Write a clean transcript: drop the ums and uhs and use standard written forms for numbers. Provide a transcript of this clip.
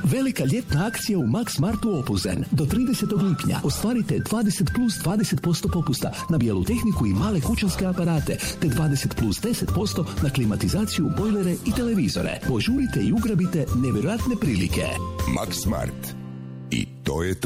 Velika ljetna akcija u Max Martu Opuzen. Do 30. lipnja ostvarite 20 plus 20% popusta na bijelu tehniku i male kućanske aparate, te 20 plus 10% na klimatizaciju, bojlere i televizore. Požurite i ugrabite nevjerojatne prilike. Max Smart. I to je to.